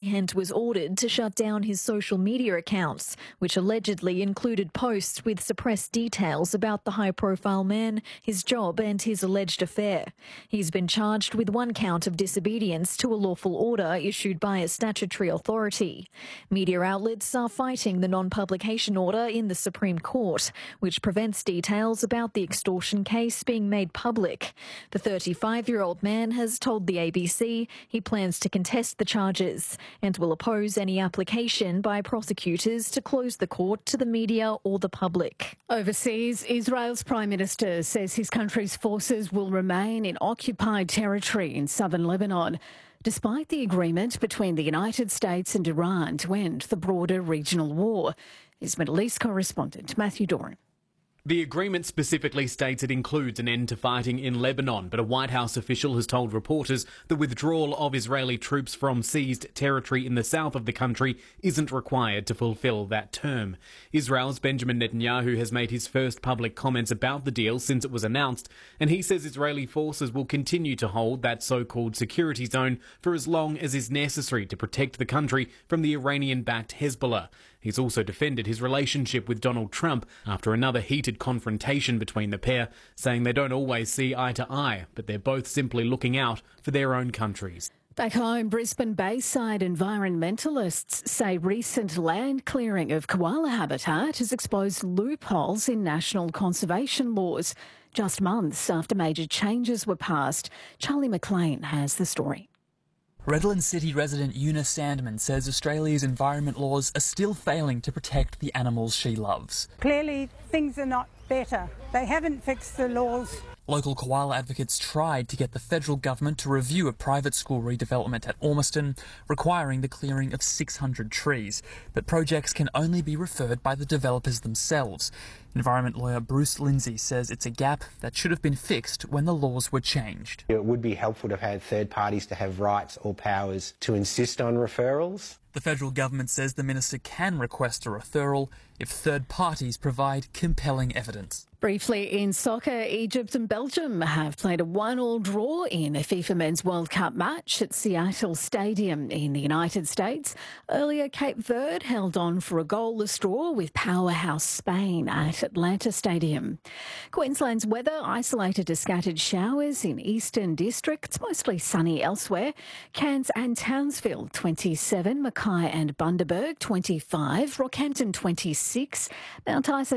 and was ordered to shut down his social media accounts, which allegedly included posts with suppressed details about the high-profile man, his job and his alleged affair. He's been charged with one count of disobedience to a lawful order issued by a statutory authority. Media outlets are fighting the non-publication order in the Supreme Court, which prevents details about the extortion case being made public. The 35-year-old man has told the ABC he plans to contest the charges and will oppose any application by prosecutors to close the court to the media or the public. Overseas, Israel's Prime Minister says his country's forces will remain in occupied territory in southern Lebanon, despite the agreement between the United States and Iran to end the broader regional war. His Middle East correspondent, Matthew Doran. The agreement specifically states it includes an end to fighting in Lebanon, but a White House official has told reporters the withdrawal of Israeli troops from seized territory in the south of the country isn't required to fulfill that term. Israel's Benjamin Netanyahu has made his first public comments about the deal since it was announced, and he says Israeli forces will continue to hold that so-called security zone for as long as is necessary to protect the country from the Iranian-backed Hezbollah. He's also defended his relationship with Donald Trump after another heated confrontation between the pair, saying they don't always see eye to eye, but they're both simply looking out for their own countries. Back home, Brisbane Bayside environmentalists say recent land clearing of koala habitat has exposed loopholes in national conservation laws, just months after major changes were passed. Charlie McLean has the story. Redland City resident Una Sandman says Australia's environment laws are still failing to protect the animals she loves. Clearly, things are not better. They haven't fixed the laws. Local koala advocates tried to get the federal government to review a private school redevelopment at Ormiston, requiring the clearing of 600 trees. But projects can only be referred by the developers themselves. Environment lawyer Bruce Lindsay says it's a gap that should have been fixed when the laws were changed. It would be helpful to have had third parties to have rights or powers to insist on referrals. The federal government says the minister can request a referral if third parties provide compelling evidence. Briefly in soccer, Egypt and Belgium have played a 1-1 draw in a FIFA Men's World Cup match at Seattle Stadium in the United States. Earlier, Cape Verde held on for a goalless draw with powerhouse Spain at Atlanta Stadium. Queensland's weather isolated to scattered showers in eastern districts, mostly sunny elsewhere. Cairns and Townsville 27, Mackay and Bundaberg 25, Rockhampton 26, Mount Isa